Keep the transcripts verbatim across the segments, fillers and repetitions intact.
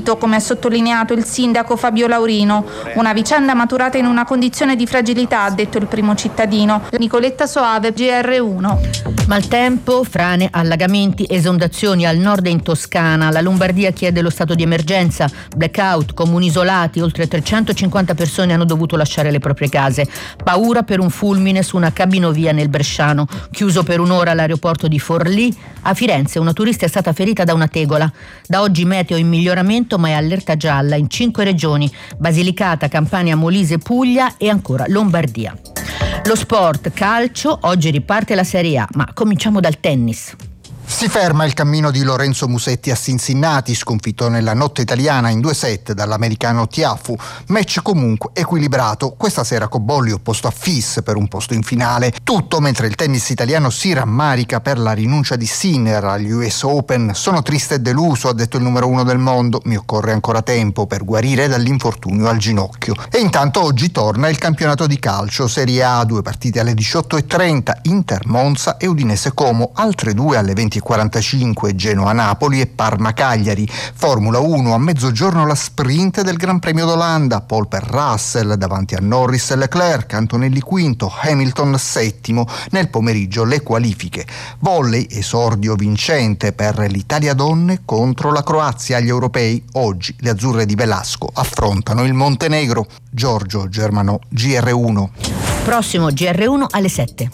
sentito, come ha sottolineato il sindaco Fabio Laurino. Una vicenda maturata in una condizione di fragilità, ha detto il primo cittadino. Nicoletta Soave, G R uno. Maltempo, frane, allagamenti, esondazioni al nord e in Toscana. La Lombardia chiede lo stato di emergenza, blackout, comuni isolati, oltre trecentocinquanta persone hanno dovuto lasciare le proprie case. Paura per un fulmine su una cabinovia nel Bresciano. Chiuso per un'ora l'aeroporto di Forlì. A Firenze una turista è stata ferita da una tegola. Da oggi meteo in miglioramento, ma è allerta gialla in cinque regioni: Basilicata, Campania, Molise, Puglia e ancora Lombardia. Lo sport, calcio, oggi riparte la Serie A, ma cominciamo dal tennis. Si ferma il cammino di Lorenzo Musetti a Cincinnati, sconfitto nella notte italiana in due set dall'americano Tiafoe. Match comunque equilibrato. Questa sera Cobolli opposto a Fis per un posto in finale. Tutto mentre il tennis italiano si rammarica per la rinuncia di Sinner agli U S Open. Sono triste e deluso, ha detto il numero uno del mondo. Mi occorre ancora tempo per guarire dall'infortunio al ginocchio. E intanto oggi torna il campionato di calcio. Serie A, due partite alle diciotto e trenta, Inter Monza e Udinese Como, altre due alle venti e quarantacinque, Genoa Napoli e Parma Cagliari. Formula uno, a mezzogiorno la sprint del Gran Premio d'Olanda, Paul per Russell davanti a Norris e Leclerc, Antonelli quinto, Hamilton settimo. Nel pomeriggio le qualifiche. Volley, esordio vincente per l'Italia donne contro la Croazia agli europei. Oggi le azzurre di Velasco affrontano il Montenegro. Giorgio Germano, G R uno. Prossimo G R uno alle sette.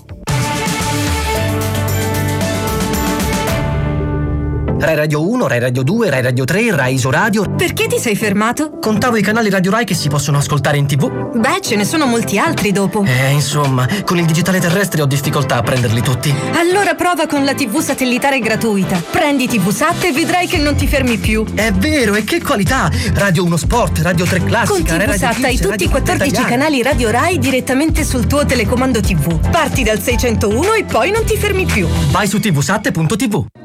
Rai Radio uno, Rai Radio due, Rai Radio tre, Rai Isoradio. Perché ti sei fermato? Contavo i canali Radio Rai che si possono ascoltare in tv. Beh, ce ne sono molti altri dopo. Eh, insomma, con il digitale terrestre ho difficoltà a prenderli tutti. Allora prova con la tivù satellitare gratuita. Prendi tivusat e vedrai che non ti fermi più. È vero, e che qualità! Radio uno Sport, Radio tre Classica, con tivusat hai tutti i quattordici canali Radio Rai direttamente sul tuo telecomando tivù. Parti dal seicentouno e poi non ti fermi più. Vai su tivusat punto tv.